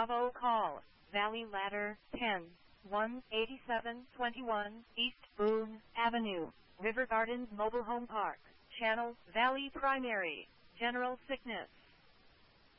Bravo call, Valley Ladder, 10-1-8721, East Boone Avenue, River Gardens Mobile Home Park, Channel, Valley Primary, General Sickness.